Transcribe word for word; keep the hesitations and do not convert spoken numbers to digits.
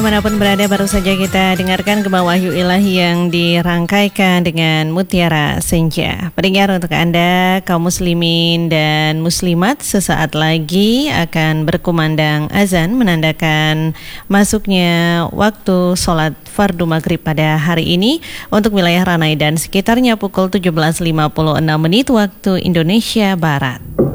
Dimanapun berada, baru saja kita dengarkan Gema Wahyu Ilahi yang dirangkaikan dengan Mutiara Senja. Pendengar, untuk Anda kaum muslimin dan muslimat, sesaat lagi akan berkumandang azan menandakan masuknya waktu sholat fardu maghrib pada hari ini untuk wilayah Ranai dan sekitarnya pukul tujuh belas lima puluh enam menit waktu Indonesia Barat.